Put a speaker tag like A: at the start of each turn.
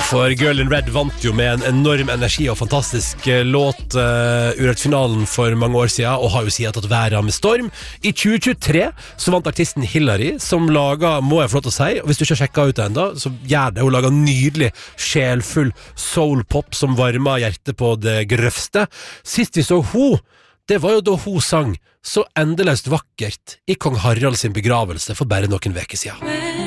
A: For Girl in Red vant jo med en enorm energi og fantastisk låt Urørt-finalen for mange år siden, og har jo siden tatt været med storm. I 2023 så vant artisten Hillary, som laget, må jeg få lov til å si, og hvis du ikke har sjekket ut det enda, så gjør det. Hun lager nydelig, sjelfull soul-pop som varmer hjertet på det grøvste. Sist vi så hun, det var jo da hun sang så endeløst vakkert i Kong Harald sin begravelse for bare noen veker siden.